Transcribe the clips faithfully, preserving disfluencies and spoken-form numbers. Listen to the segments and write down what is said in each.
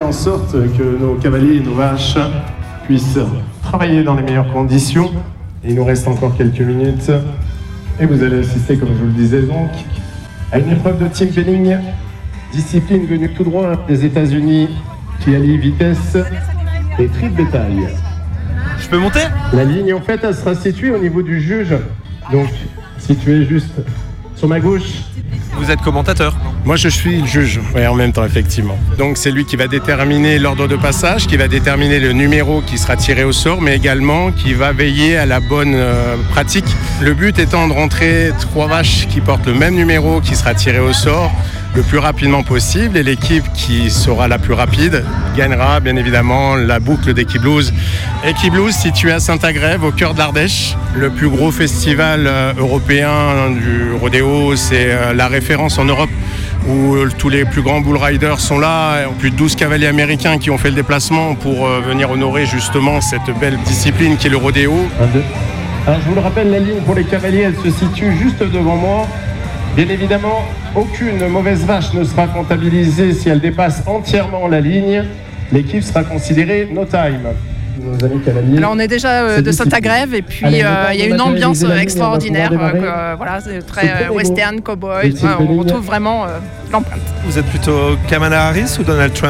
en sorte que nos cavaliers et nos vaches puissent travailler dans les meilleures conditions. Il nous reste encore quelques minutes. Et vous allez assister, comme je vous le disais donc, à une épreuve de team penning, discipline venue tout droit des États-Unis, qui allie vitesse et trip bétail. Je peux monter ? La ligne, en fait, elle sera située au niveau du juge, donc située juste sur ma gauche. Vous êtes commentateur ? Moi, je suis le juge, oui, en même temps, effectivement. Donc, c'est lui qui va déterminer l'ordre de passage, qui va déterminer le numéro qui sera tiré au sort, mais également qui va veiller à la bonne euh, pratique. Le but étant de rentrer trois vaches qui portent le même numéro qui sera tiré au sort le plus rapidement possible, et l'équipe qui sera la plus rapide gagnera bien évidemment la boucle d'Equiblues. Equiblues situé à Saint-Agrève, au cœur de l'Ardèche, le plus gros festival euh, européen du rodéo. C'est euh, la référence en Europe où euh, tous les plus grands bull riders sont là, plus de douze cavaliers américains qui ont fait le déplacement pour euh, venir honorer justement cette belle discipline qui est le rodéo. Un, deux. Alors je vous le rappelle, la ligne pour les cavaliers, elle se situe juste devant moi. Bien évidemment, aucune mauvaise vache ne sera comptabilisée si elle dépasse entièrement la ligne. L'équipe sera considérée no time. Nos amis cavaliers. Alors on est déjà euh, de Saint-Agrève et puis il euh, y a une ambiance euh, extraordinaire. Euh, voilà, c'est très euh, western, cowboy. Enfin, on retrouve vraiment euh, l'empreinte. Vous êtes plutôt Kamala Harris ou Donald Trump ?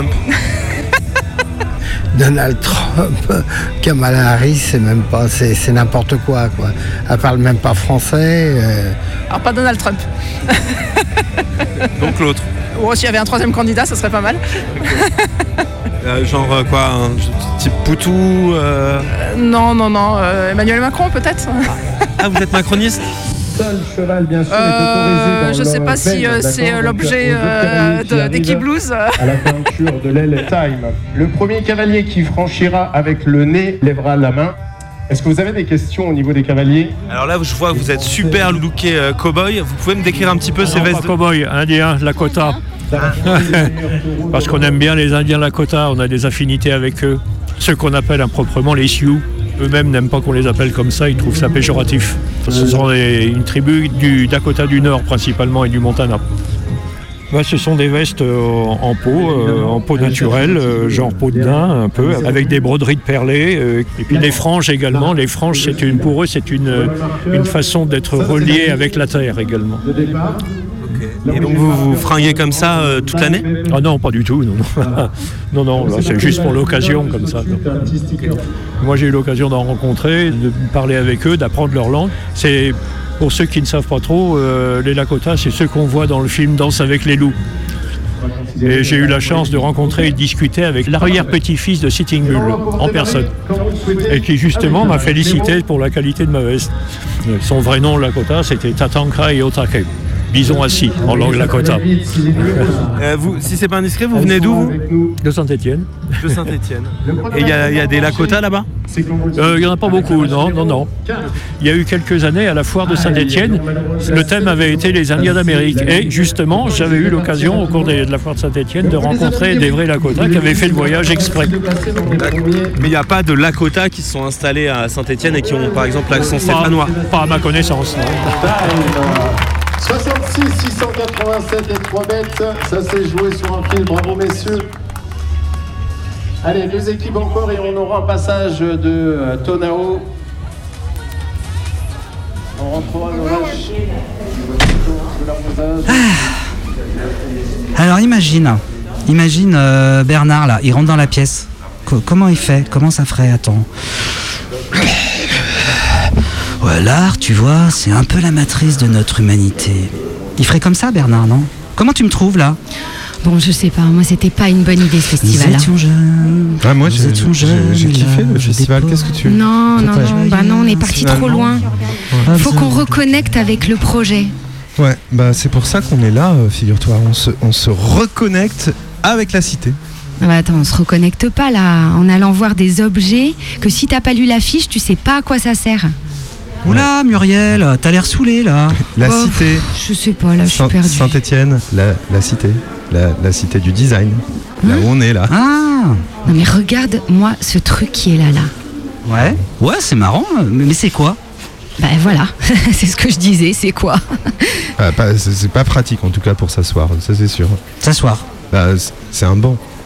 Donald Trump, Kamala Harris, c'est même pas, c'est, c'est n'importe quoi, quoi. Elle parle même pas français. Euh... Alors pas Donald Trump. Donc l'autre. Ou s'il y avait un troisième candidat, ça serait pas mal. euh, genre euh, quoi, un type Poutou euh... Euh, Non, non, non. Euh, Emmanuel Macron peut-être. Ah, vous êtes macroniste ? Seul cheval, bien sûr, euh, est autorisé. Je sais pas si euh, c'est euh, l'objet euh, de, d'Equiblues. À la peinture de l'aile time. Le premier cavalier qui franchira avec le nez lèvera la main. Est-ce que vous avez des questions au niveau des cavaliers ? Alors là, je vois que vous êtes super looké euh, cow-boy. Vous pouvez me décrire un petit peu non, ces vestes pas cow-boy, indien, Lakota. Parce qu'on aime bien les Indiens Lakota, on a des affinités avec eux. Ceux qu'on appelle improprement les Sioux. Eux-mêmes n'aiment pas qu'on les appelle comme ça, ils trouvent ça péjoratif. Ce sont des, une tribu du Dakota du Nord principalement et du Montana. Ben, ce sont des vestes euh, en peau, euh, en peau naturelle, euh, genre peau de daim un peu, avec des broderies de perlés. Euh, et puis les franges également. Les franges, c'est une, pour eux, c'est une, une façon d'être relié avec la terre également. Et donc vous vous fringuez comme ça euh, toute l'année ? Ah non, pas du tout. Non, non, non, là, c'est juste pour l'occasion comme ça. Non. Moi, j'ai eu l'occasion d'en rencontrer, de parler avec eux, d'apprendre leur langue. C'est, pour ceux qui ne savent pas trop, euh, les Lakota, c'est ceux qu'on voit dans le film Danse avec les loups. Et j'ai eu la chance de rencontrer et de discuter avec l'arrière-petit-fils de Sitting Bull, en personne. Et qui, justement, m'a félicité pour la qualité de ma veste. Son vrai nom, Lakota, c'était Tatanka et Otake. Bison assis, en langue Lakota. Euh, vous, si c'est pas indiscret, vous venez d'où vous ? De Saint-Étienne. De Saint-Étienne. Et il y, y a des Lakota là-bas ? Il euh, n'y en a pas beaucoup, non, non, non. Il y a eu quelques années à la foire de Saint-Étienne, le thème avait été les Indiens d'Amérique. Et justement, j'avais eu l'occasion au cours de la foire de Saint-Étienne de rencontrer des vrais Lakota qui avaient fait le voyage exprès. Mais il n'y a pas de Lakota qui se sont installés à Saint-Étienne et qui ont par exemple l'accent stéphanois ? Pas à ma connaissance, non. soixante-six six cent quatre-vingt-sept et trois bêtes, ça s'est joué sur un fil, bravo messieurs. Allez, deux équipes encore et on aura un passage de euh, Tonao. On rentrera nos vaches. Ah. Alors imagine, imagine euh, Bernard là, il rentre dans la pièce. Co- comment il fait ? Comment ça ferait ? Attends. Ouais, l'art, tu vois, c'est un peu la matrice de notre humanité. Il ferait comme ça, Bernard, non ? Comment tu me trouves, là ? Bon, je sais pas, moi c'était pas une bonne idée ce festival. Nous étions jeunes. Ah, moi j'ai, j'ai, j'ai, j'ai kiffé le festival, qu'est-ce que tu veux ? Non, non, non, bah non, on est parti trop loin. Ouais. Faut qu'on reconnecte avec le projet. Ouais, bah c'est pour ça qu'on est là, euh, figure-toi. On se, on se reconnecte avec la cité. Ah bah attends, on se reconnecte pas là, en allant voir des objets que si t'as pas lu l'affiche, tu sais pas à quoi ça sert. Oula, Muriel, t'as l'air saoulée là. La oh, cité. Je sais pas, là, je suis perdue. Saint-Étienne, la, la cité. La, la cité du design. Hein ? Là où on est là. Ah. Non mais regarde-moi ce truc qui est là, là. Ouais, ouais, c'est marrant, mais, mais c'est quoi ? Bah voilà, c'est ce que je disais, c'est quoi ? Ah, pas, c'est, c'est pas pratique en tout cas pour s'asseoir, ça c'est sûr. S'asseoir ? Bah, c'est un banc.